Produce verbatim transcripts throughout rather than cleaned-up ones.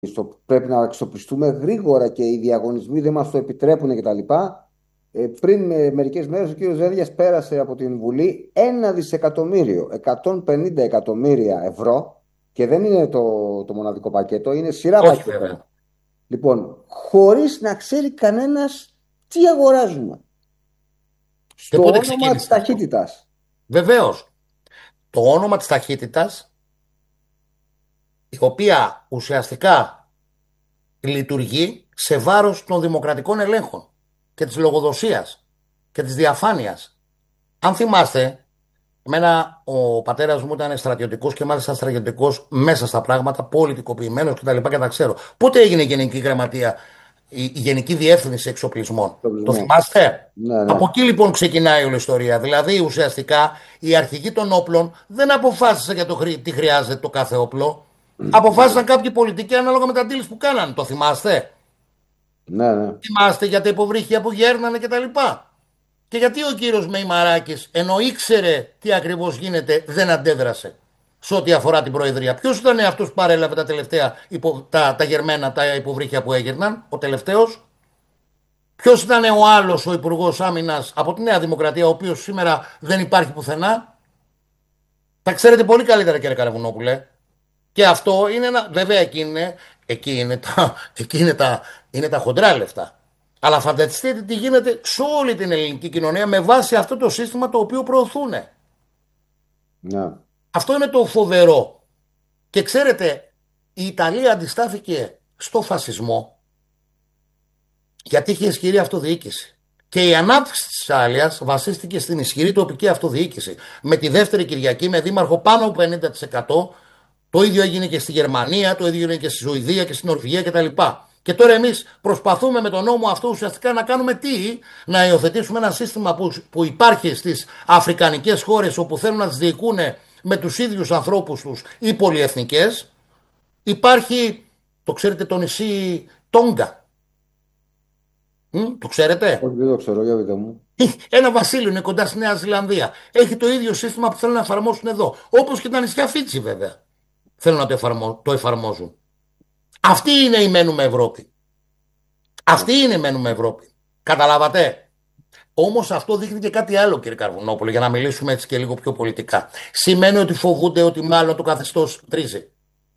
στο, πρέπει να εξοπλιστούμε γρήγορα και οι διαγωνισμοί δεν μας το επιτρέπουν κτλ. Ε, πριν ε, μερικές μέρες ο κ. Ζέδιας πέρασε από την Βουλή ένα δισεκατομμύριο, εκατόν πενήντα εκατομμύρια ευρώ και δεν είναι το, το μοναδικό πακέτο, είναι σειρά Όχι πακέτων. βέβαια. Λοιπόν, χωρίς να ξέρει κανένας τι αγοράζουμε. Και Στο πότε όνομα της ξεκίνησε αυτό? ταχύτητας. Βεβαίως. Το όνομα της ταχύτητας, η οποία ουσιαστικά λειτουργεί σε βάρος των δημοκρατικών ελέγχων και της λογοδοσίας και της διαφάνειας. Αν θυμάστε, εμένα ο πατέρας μου ήταν στρατιωτικός και μάλιστα στρατιωτικός μέσα στα πράγματα, πολιτικοποιημένος κτλ. Και τα ξέρω. Πότε έγινε η Γενική Γραμματεία, η, η Γενική Διεύθυνση Εξοπλισμών? Το Εξοπλισμός. θυμάστε? Ναι, Από ναι. εκεί λοιπόν ξεκινάει όλη η ιστορία. Δηλαδή ουσιαστικά η αρχηγοί των όπλων δεν αποφάσισαν για το χρη- τι χρειάζεται το κάθε όπλο. Αποφάσισαν κάποιοι πολιτικοί ανάλογα με τα deals που κάνανε. Το θυμάστε? Ναι, ναι. Θυμάστε για τα υποβρύχια που γέρνανε κτλ. Και γιατί ο κύριος Μεϊμαράκης, ενώ ήξερε τι ακριβώς γίνεται, δεν αντέδρασε σε ό,τι αφορά την Προεδρία? Ποιος ήταν αυτός που παρέλαβε τα τελευταία υπο, τα, τα γερμένα, τα υποβρύχια που έγιναν, ο τελευταίος? Ποιος ήταν ο άλλος, ο Υπουργός Άμυνας από τη Νέα Δημοκρατία, ο οποίος σήμερα δεν υπάρχει πουθενά? Τα ξέρετε πολύ καλύτερα, κύριε Καραβουνόπουλε. Και αυτό είναι ένα. Βέβαια, εκεί είναι, εκεί είναι, τα, εκεί είναι, τα, είναι τα χοντρά λεφτά. Αλλά φανταστείτε τι γίνεται σε όλη την ελληνική κοινωνία με βάση αυτό το σύστημα το οποίο προωθούν. Ναι. Αυτό είναι το φοβερό. Και ξέρετε, η Ιταλία αντιστάθηκε στο φασισμό γιατί είχε ισχυρή αυτοδιοίκηση. Και η ανάπτυξη της Ιταλίας βασίστηκε στην ισχυρή τοπική αυτοδιοίκηση. Με τη δεύτερη Κυριακή, με δήμαρχο πάνω από πενήντα τοις εκατό. Το ίδιο έγινε και στη Γερμανία, το ίδιο έγινε και στη Σουηδία και στην Νορβηγία κτλ. Και τώρα εμείς προσπαθούμε με τον νόμο αυτό ουσιαστικά να κάνουμε τι? Να υιοθετήσουμε ένα σύστημα που, που υπάρχει στις αφρικανικές χώρες όπου θέλουν να τις διοικούν με τους ίδιους ανθρώπους τους οι πολυεθνικές. Υπάρχει, το ξέρετε, το νησί Τόγκα. Μ, το ξέρετε? Όχι, δεν το ξέρω, για πείτε μου. Ένα βασίλειο είναι κοντά στη Νέα Ζηλανδία. Έχει το ίδιο σύστημα που θέλουν να εφαρμόσουν εδώ. Όπως και τα νησιά Φίτσι βέβαια. Θέλουν να το, εφαρμο... το εφαρμόζουν. Αυτή είναι η μένουμε Ευρώπη. Αυτή είναι η μένουμε Ευρώπη. Καταλάβατε. Όμως αυτό δείχνει και κάτι άλλο, κύριε Καρβουνόπουλο, για να μιλήσουμε έτσι και λίγο πιο πολιτικά. Σημαίνει ότι φοβούνται ότι μάλλον το καθεστώς τρίζει.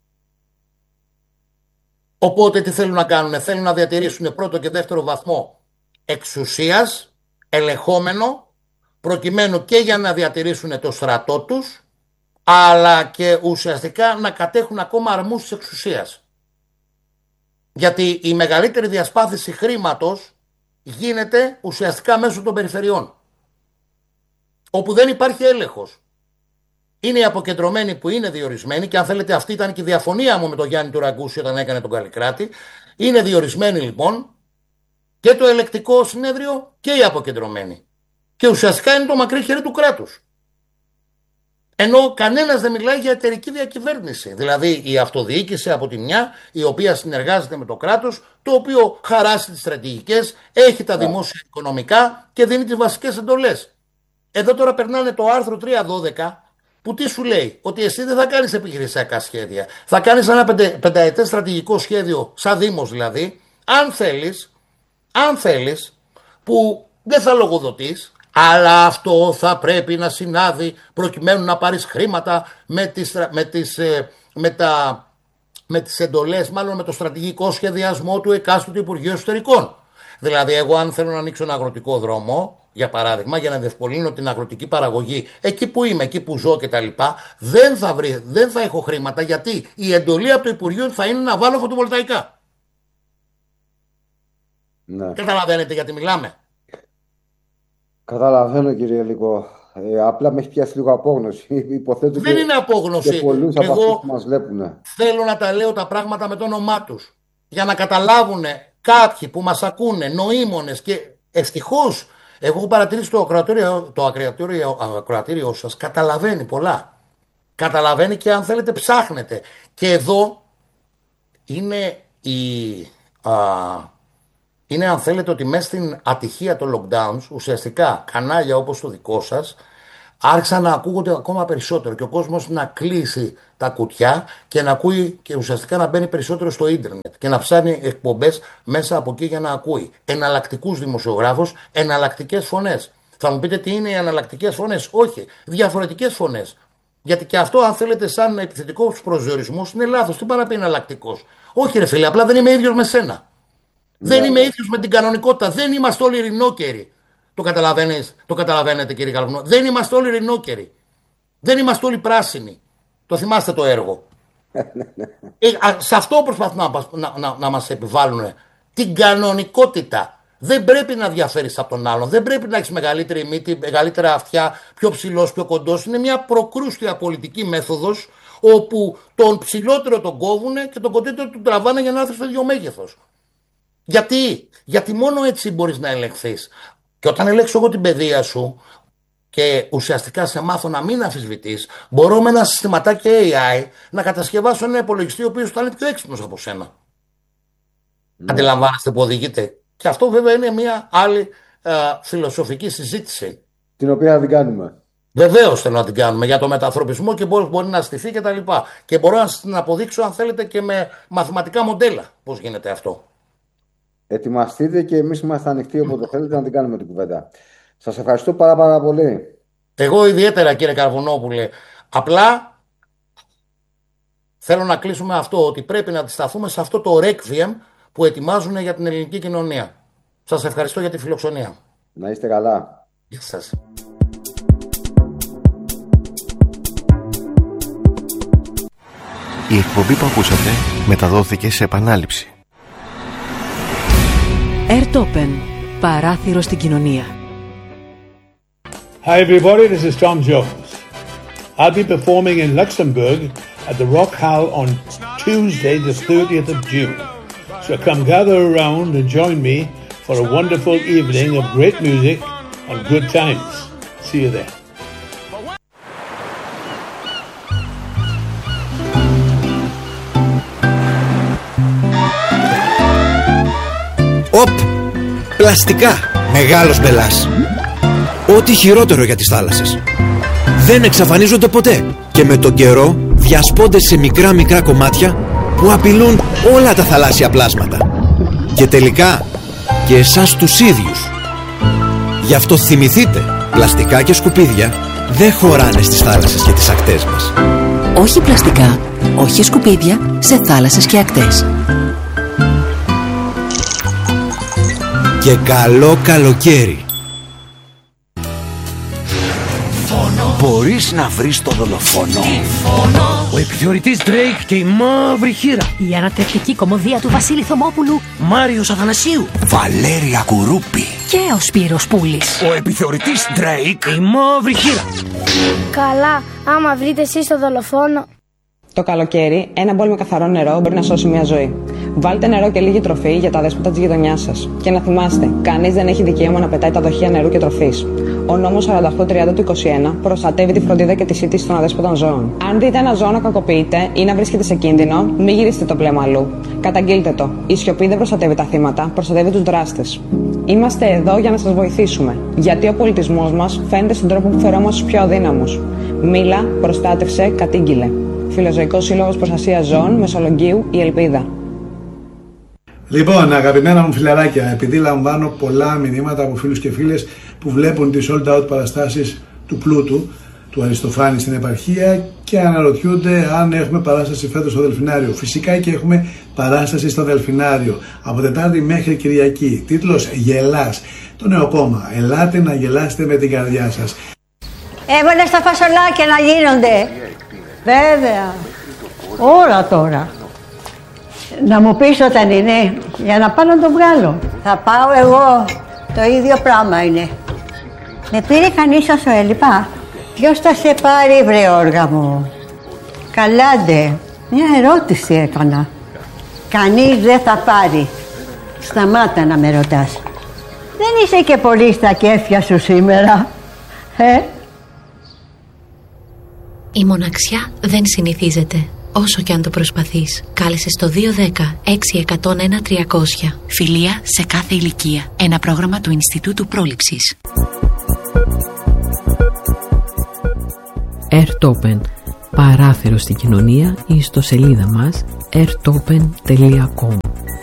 Οπότε τι θέλουν να κάνουν? Θέλουν να διατηρήσουν πρώτο και δεύτερο βαθμό εξουσίας, ελεγχόμενο, προκειμένου και για να διατηρήσουν το στρατό τους, αλλά και ουσιαστικά να κατέχουν ακόμα αρμούς της εξουσίας. Γιατί η μεγαλύτερη διασπάθηση χρήματος γίνεται ουσιαστικά μέσω των περιφερειών, όπου δεν υπάρχει έλεγχος. Είναι οι αποκεντρωμένοι που είναι διορισμένοι, και αν θέλετε αυτή ήταν και η διαφωνία μου με τον Γιάννη Τουραγκούση όταν έκανε τον Καλλικράτη. Είναι διορισμένοι λοιπόν και το ελεκτικό συνέδριο και οι αποκεντρωμένοι. Και ουσιαστικά είναι το μακρύ χέρι του κράτους. Ενώ κανένας δεν μιλάει για εταιρική διακυβέρνηση. Δηλαδή η αυτοδιοίκηση από τη μια, η οποία συνεργάζεται με το κράτος, το οποίο χαράσει τις στρατηγικές, έχει τα Ναι. δημόσια οικονομικά και δίνει τις βασικές εντολές. Εδώ τώρα περνάνε το άρθρο τριακόσια δώδεκα, που τι σου λέει? Ότι εσύ δεν θα κάνεις επιχειρησιακά σχέδια. Θα κάνεις ένα πεντε, πενταετές στρατηγικό σχέδιο, σαν Δήμος δηλαδή, αν θέλεις, αν θέλεις, που δεν θα λογοδοτείς, αλλά αυτό θα πρέπει να συνάδει προκειμένου να πάρεις χρήματα με τις, με τις, ε, με τα, με τις εντολές, μάλλον με το στρατηγικό σχεδιασμό του εκάστοτε Υπουργείου Εσωτερικών. Δηλαδή, εγώ αν θέλω να ανοίξω ένα αγροτικό δρόμο, για παράδειγμα, για να διευκολύνω την αγροτική παραγωγή, εκεί που είμαι, εκεί που ζω κτλ., δεν θα, βρει, δεν θα έχω χρήματα, γιατί η εντολή από το Υπουργείο θα είναι να βάλω φωτοβολταϊκά. Ναι. Καταλαβαίνετε γιατί μιλάμε? Καταλαβαίνω, κύριε Λυκό. Ε, απλά με έχει πιάσει λίγο απόγνωση. Υποθέτω Δεν και, είναι και απόγνωση. πολλούς από αυτούς που Εγώ μας βλέπουν. θέλω να τα λέω τα πράγματα με το όνομά τους. Για να καταλάβουν κάποιοι που μας ακούνε, νοήμονες, και ευτυχώς εγώ έχω παρατηρήσει το ακροατήριο, το ακροατήριο, ακροατήριό σας καταλαβαίνει πολλά. Καταλαβαίνει και αν θέλετε ψάχνετε. Και εδώ είναι η... Α, είναι αν θέλετε ότι μέσα στην ατυχία των lockdowns ουσιαστικά κανάλια όπως το δικό σας άρχισαν να ακούγονται ακόμα περισσότερο και ο κόσμος να κλείσει τα κουτιά και να ακούει και ουσιαστικά να μπαίνει περισσότερο στο ίντερνετ και να ψάχνει εκπομπές μέσα από εκεί για να ακούει εναλλακτικούς δημοσιογράφους, εναλλακτικές φωνές. Θα μου πείτε τι είναι οι εναλλακτικές φωνές? Όχι, διαφορετικές φωνές. Γιατί και αυτό, αν θέλετε, σαν επιθετικό προσδιορισμό είναι λάθος. Τι πάει να πει εναλλακτικός? Όχι, ρε φίλε, απλά δεν είμαι ίδιος με σένα. Yeah. Δεν είμαι ίδιος με την κανονικότητα. Δεν είμαστε όλοι ειρηνόκεροι. Το καταλαβαίνεις, το καταλαβαίνετε, κύριε Καλβουνό? Δεν είμαστε όλοι ειρηνόκεροι. Δεν είμαστε όλοι πράσινοι. Το θυμάστε το έργο? ε, α, σε αυτό προσπαθούν να, να, να, να μας επιβάλλουν. Την κανονικότητα. Δεν πρέπει να διαφέρεις από τον άλλον. Δεν πρέπει να έχεις μεγαλύτερη μύτη, μεγαλύτερα αυτιά, πιο ψηλός, πιο κοντός. Είναι μια προκρούστια πολιτική μέθοδος όπου τον ψηλότερο τον κόβουνε και τον κοντύτερο τον τραβάνε για να έρθει στο ίδιο μέγεθος. Γιατί? Γιατί μόνο έτσι μπορείς να ελεγχθείς. Και όταν ελέγξω εγώ την παιδεία σου και ουσιαστικά σε μάθω να μην αμφισβητείς, μπορώ με ένα συστηματάκι έι άι να κατασκευάσω ένα υπολογιστή ο οποίος θα είναι πιο έξυπνος από σένα. Mm. Αντιλαμβάνεστε που οδηγείτε? Και αυτό βέβαια είναι μια άλλη α, φιλοσοφική συζήτηση. Την οποία θα την κάνουμε. Βεβαίως θέλω να την κάνουμε για το μετανθρωπισμό και πώς μπορεί να στηθεί και τα λοιπά. Και μπορώ να την αποδείξω, αν θέλετε, και με μαθηματικά μοντέλα πώς γίνεται αυτό. Ετοιμαστείτε και εμείς είμαστε ανοιχτοί όποτε θέλετε να την κάνουμε την κουβέντα. Σας ευχαριστώ πάρα πάρα πολύ. Εγώ ιδιαίτερα, κύριε Καρβουνόπουλε. Απλά θέλω να κλείσουμε αυτό, ότι πρέπει να αντισταθούμε σε αυτό το ρέκβιεμ που ετοιμάζουν για την ελληνική κοινωνία. Σας ευχαριστώ για τη φιλοξενία. Να είστε καλά. Γεια σας. Η εκπομπή που ακούσατε μεταδόθηκε σε επανάληψη. Airtopen, παράθυρο στην κοινωνία. Hi everybody, this is Tom Jones. I'll be performing in Luxembourg at the Rock Hall on Tuesday the thirtieth of June. So come gather around and join me for a wonderful evening of great music and good times. See you there. Οπ! Πλαστικά! Μεγάλος μπελάς. Ό,τι χειρότερο για τις θάλασσες. Δεν εξαφανίζονται ποτέ και με τον καιρό διασπώνται σε μικρά μικρά κομμάτια που απειλούν όλα τα θαλάσσια πλάσματα. Και τελικά και εσάς τους ίδιους. Γι' αυτό θυμηθείτε, πλαστικά και σκουπίδια δεν χωράνε στις θάλασσες και τις ακτές μας. Όχι πλαστικά, όχι σκουπίδια σε θάλασσες και ακτές. Και καλό καλοκαίρι. Μπορείς να βρεις το δολοφόνο? Ο επιθεωρητής Drake και η μαύρη χείρα. Η ανατρεπτική κωμωδία του Βασίλη Θωμόπουλου. Μάριος Αθανασίου. Βαλέρια Κουρούπη. Και ο Σπύρος Πούλης. Ο επιθεωρητής Drake. Η μαύρη χείρα. Καλά, άμα βρείτε εσείς το δολοφόνο. Το καλοκαίρι, ένα μπολ με καθαρό νερό μπορεί να σώσει μια ζωή. Βάλτε νερό και λίγη τροφή για τα δέσποτα της γειτονιάς σας. Και να θυμάστε, κανείς δεν έχει δικαίωμα να πετάει τα δοχεία νερού και τροφής. Ο νόμος σαράντα οκτώ τριάντα του είκοσι ένα προστατεύει τη φροντίδα και τη σύντηση των αδέσποτων ζώων. Αν δείτε ένα ζώο να κακοποιείται ή να βρίσκεται σε κίνδυνο, μην γυρίσετε το βλέμμα αλλού. Καταγγείλτε το. Η σιωπή δεν προστατεύει τα θύματα, προστατεύει τους δράστες. Είμαστε εδώ για να σας βοηθήσουμε. Γιατί ο πολιτισμός μας φαίνεται στον τρόπο που φερόμαστε στους πιο αδύναμους. Μίλα, προστάτευσε, κατήγγειλε. Φιλοζωικός Σύλλογος Προστασίας Ζώων, Μεσολογγίου, η Ελπίδα. Λοιπόν, αγαπημένα μου φιλαράκια, επειδή λαμβάνω πολλά μηνύματα από φίλους και φίλες που βλέπουν τις sold out παραστάσεις του Πλούτου, του Αριστοφάνη στην επαρχία και αναρωτιούνται αν έχουμε παράσταση φέτος στο Δελφινάριο. Φυσικά και έχουμε παράσταση στο Δελφινάριο από Τετάρτη μέχρι Κυριακή. Τίτλος «Γελάς». Το νέο κόμμα. Ελάτε να γελάσετε με την καρδιά σας. Έβαλε στα φασολάκια να γίνονται. Βέβαια. Ώρα τώρα. Να μου πεις όταν είναι, για να πάω να το βγάλω. Θα πάω εγώ. Το ίδιο πράγμα είναι. Με πήρε κανείς όσο έλειπα. Ποιος θα σε πάρει, βρε όργα μου? Καλάντε. Μια ερώτηση έκανα. Κανείς δεν θα πάρει. Σταμάτα να με ρωτάς. Δεν είσαι και πολύ στα κέφια σου σήμερα. Ε? Η μοναξιά δεν συνηθίζεται. Όσο και αν το προσπαθείς, κάλεσε στο δύο δέκα έξι εκατόν ένα τριακόσια. Φιλία σε κάθε ηλικία. Ένα πρόγραμμα του Ινστιτούτου Πρόληψης. Airtopen, παράθυρο στην κοινωνία, ή στο σελίδα μας airtopen τελεία com.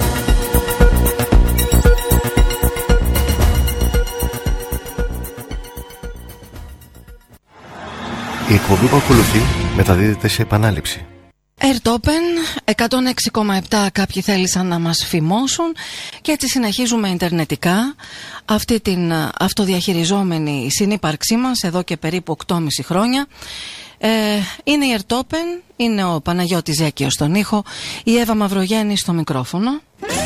Η εκπομπή που ακολουθεί μεταδίδεται σε επανάληψη. Airtopen εκατόν έξι κόμμα επτά, κάποιοι θέλησαν να μας φημώσουν και έτσι συνεχίζουμε ιντερνετικά αυτή την αυτοδιαχειριζόμενη συνύπαρξή μας εδώ και περίπου οκτώ και μισό χρόνια. Ε, είναι η Airtopen, είναι ο Παναγιώτης Ζέκιος στον ήχο, η Εύα Μαυρογέννη στο μικρόφωνο.